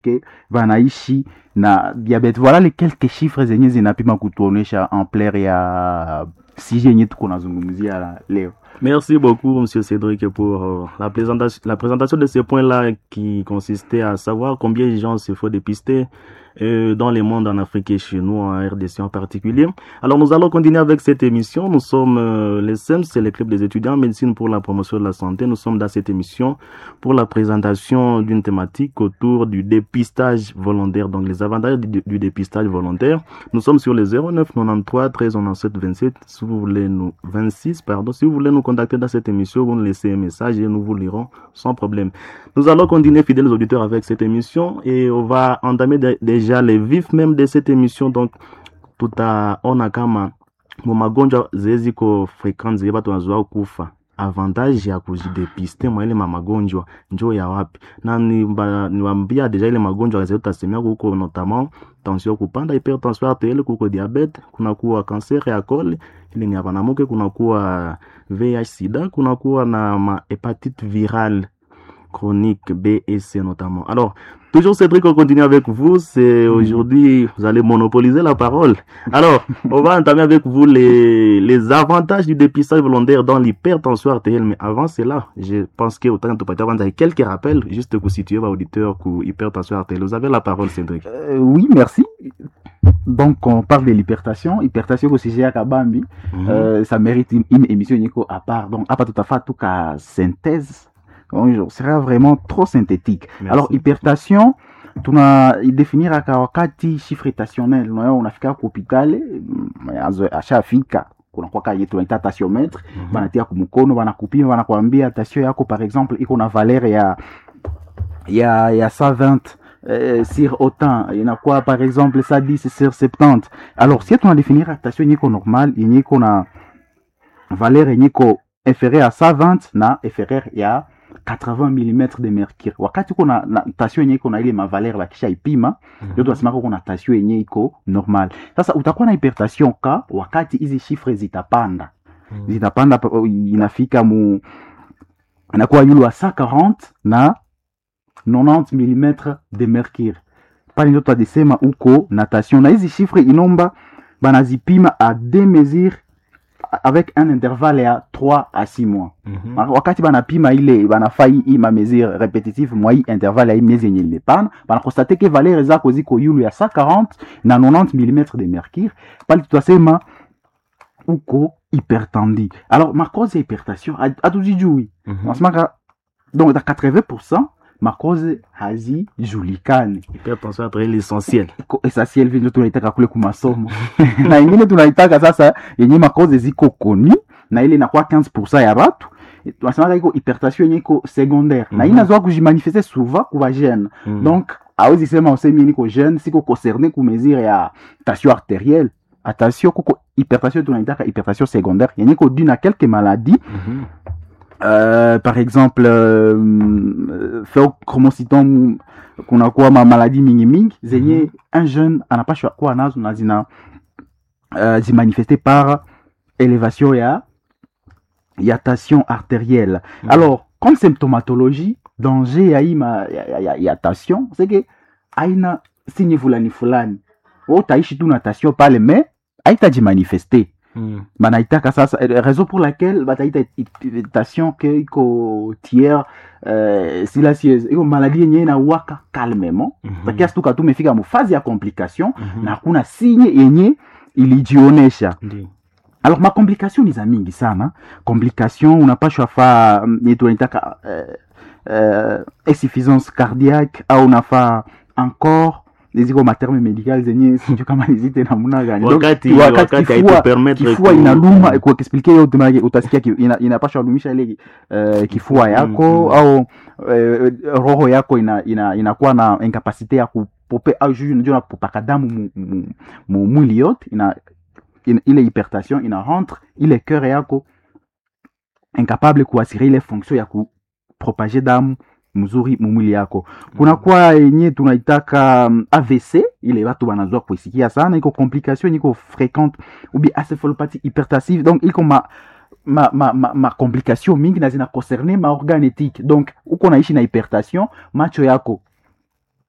ke wanaishi na diabete. Voilà les quelques chiffres zenye zinapima kutuonesha ampleur ya sujet yenye tuko nazungumzia leo. Merci beaucoup, Monsieur Cédric, pour la présentation de ce point-là qui consistait à savoir combien de gens se font dépister dans le monde en Afrique et chez nous, en RDC en particulier. Alors, nous allons continuer avec cette émission. Nous sommes les SEMS, c'est le club des étudiants en médecine pour la promotion de la santé. Nous sommes dans cette émission pour la présentation d'une thématique autour du dépistage volontaire, donc les avantages du dépistage volontaire. Nous sommes sur les 09 93 13 97 27. Si vous voulez nous 26, pardon, si vous voulez nous contacter dans cette émission, vous nous laissez un message et nous vous lirons sans problème. Nous allons continuer, fidèles auditeurs, avec cette émission et on va entamer déjà les vifs même de cette émission. Donc, tutaona kama magonjwa ziko frequent zile watu wanazoea kufa. Avantage ya kujidepiste mwa ile magonjwa njoo ya wapi? Na niwaambia deja ile magonjwa ya utasemea huko, notamment tension kupanda, hypertension arterielle, kuko diabete, kuna kuwa cancer ya kole, ile ni abanamuke, kuna kuwa VIH sida, kuna kuwa na hépatite virale chronique B et C notamment. Alors, toujours Cédric, on continue avec vous. C'est aujourd'hui, vous allez monopoliser la parole. Alors, on va entamer avec vous les avantages du dépistage volontaire dans l'hypertension artérielle. Mais avant cela, je pense que autant de partir avant quelques rappels, juste pour situer vos auditeurs pour hypertension artérielle. Vous avez la parole, Cédric. Oui, merci. Donc, on parle de l'hypertension. Hypertension au sujet à Kabambi. Ça mérite une émission à part. Donc, à part tout à fait, tout cas, synthèse. Donc, sera vraiment trop synthétique. Merci. Alors, hypertension, définir wakati chiffre itationnel. Unafika kwa hospitali, ashafika kuna kwa kaje tunaita tensiomètre, banatia kumkono, banakupima, banakuambia tension yako par exemple iko na valeur ya 120 sur autant, inakuwa par exemple 110 sur 70. Alors, si tuna définir tension yiko normal, yiko na valeur yiko inférieure à 120 na inférieure ya 80 mm de mercure. Wakati kuna tension yenye iko na ile mavaleur bakisha ipima, ndio tunasema kuna tension yenye iko normal. Sasa utakuwa na hypertension wakati hizi chiffres zitapanda. Zitapanda inafika inakuwa yule wa 140 na 90 mm de mercure. Pale ndio tutasema uko na tension, na hizi chiffres inomba banazipima à deux mesures avec un intervalle à 3 à 6 mois. Wakati banapima ile banafai ima mesure répétitive moi intervalle ya miezi yenye ile pana, bana constate que valeur zako ziko yulu ya 140 na 90 mm de mercure. Pale tutasema uko hypertendu. Alors ma cause hypertension atujijui. Nasema donc dans 80% ma cause hazijulikani. Hypertension artérielle essentielle. Essentielle vile tunaitaka kule kumasomo. Na ingine tunaitaka sasa yenye ma cause ziko koni na ile inakuwa 15% ya watu. Tunasema iko hypertension yenye iko secondaire. Na inazoa kujimanifester souvent kwa jeune. Donc hawezi sema usemi niko jeune siko concerné ku mesure ya tension artérielle. Attention kuko hypertension tunaitaka hypertension secondaire yenye iko due na quelques maladies. Par exemple phéochromocytome, kuna kuwa maladie mingi zenye un jeune anapashwa kuwa nazo na zina zimanifester par élévation ya tension artérielle. Alors comme symptomatologie danger ya tension, c'est que aina signe fulani utaishi tu na tension pale mais haitajimanifester. Banaitaka sasa raison pour laquelle bataita tension que iko tiers silencieuse, iko maladie yenye na waka calmement kiasi tu katu mefika mu phase ya complication na kuna signe yenye ilijionesha. Alors ma complication ni za mingi sana. Complication unapashwa fa yetu inaitaka insuffisance cardiaque au unafa encore ziko materme médical zenye sio kama nizite namna gani. Wakati haipermettre kifua inaluma kwa expliquer yote maana utasikia inapaswa lumisha ile kifua yako au roho yako inakuwa na incapacité ya kupope au juu unajua kupaka damu mwili yote ile hypertension ina rentre ile cœur yako incapable kuassurer ile fonction ya kupropager damu mzuri mwili yako. Kuna kwa yenye tunaitaka AVC, ile watu wanazoa kuisikia sana, iko complication iko fréquente ou bien acéphalopathie hypertensive. Donc iko ma complication mingi na zina concerner ma organe éthique. Donc uko naishi na hypertension, macho yako